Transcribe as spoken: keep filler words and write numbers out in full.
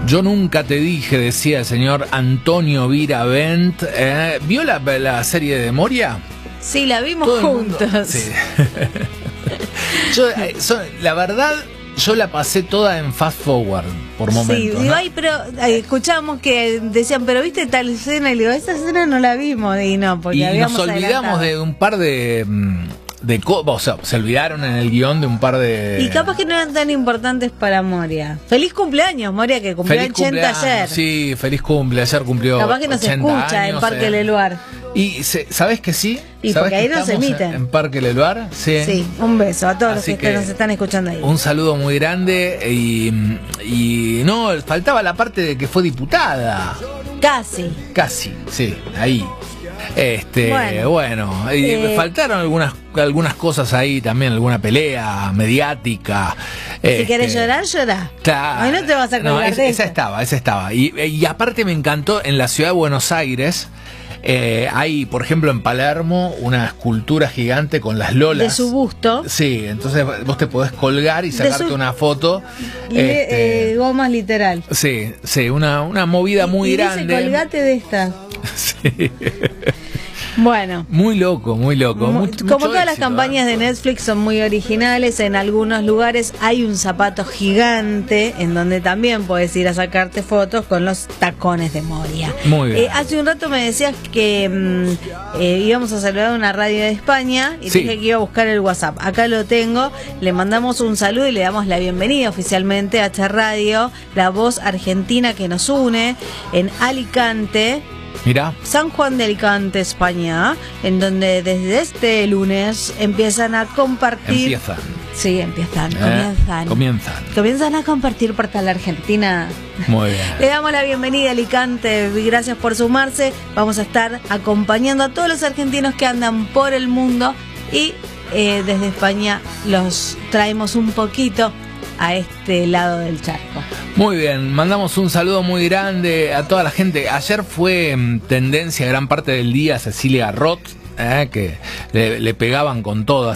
Yo nunca te dije, decía el señor Antonio Viravent. Eh, ¿Vio la, la serie de Moria? Sí, la vimos Todo juntos. Sí. Yo, eh, so, la verdad, yo la pasé toda en fast forward por momentos. Sí, ¿no? digo, ay, pero eh, escuchábamos que decían, pero viste tal escena, y le digo, esa escena no la vimos, y no, porque y habíamos nos olvidamos adelantado. de un par de... de o sea, se olvidaron en el guión de un par de... Y capaz que no eran tan importantes para Moria. Feliz cumpleaños, Moria, que cumplió Feliz ochenta cumpleaños, ayer. Sí, feliz cumple, ayer cumplió Capaz que nos ochenta escucha años, en Parque eh. Leluar. Y se, ¿sabés que sí? Y ¿Sabés porque que ahí nos estamos emiten. En, en Parque Leluar? Sí. Sí, un beso a todos Así los que, que nos están escuchando ahí. Un saludo muy grande y, y no, faltaba la parte de que fue diputada. Casi. Casi, sí, ahí. Este, Bueno, bueno, y eh, faltaron algunas algunas cosas ahí también, alguna pelea mediática. Si este, querés llorar, llorá. Claro. Hoy no te vas a No, colgar es- de esa eso. estaba, esa estaba. Y, y aparte me encantó en la ciudad de Buenos Aires. Eh, hay, por ejemplo, en Palermo, una escultura gigante con las lolas. De su busto. Sí, entonces vos te podés colgar y sacarte su- una foto. Le- Este, eh, gomas literal. sí, sí, una, una movida muy y grande. Dice, colgate de esta. Sí. Bueno. Muy loco, muy loco. Mu- Mu- Como mucho todas las éxito, campañas ¿eh? de Netflix son muy originales, en algunos lugares hay un zapato gigante en donde también puedes ir a sacarte fotos con los tacones de Moria. Muy bien. Eh, hace un rato me decías que mm, eh, íbamos a saludar a una radio de España y Sí. dije que iba a buscar el WhatsApp. Acá lo tengo, le mandamos un saludo y le damos la bienvenida oficialmente a esta radio, la voz argentina que nos une en Alicante. Mirá, San Juan de Alicante, España, en donde desde este lunes empiezan a compartir. empiezan. Sí, empiezan, ¿eh? comienzan. Comienzan. Comienzan a compartir por toda la Argentina. Muy Le bien. damos la bienvenida a Alicante y gracias por sumarse. Vamos a estar acompañando a todos los argentinos que andan por el mundo y eh, desde España los traemos un poquito a este lado del charco. Muy bien, mandamos un saludo muy grande a toda la gente. Ayer fue mm, tendencia gran parte del día Cecilia Roth, eh, que le, le pegaban con todo.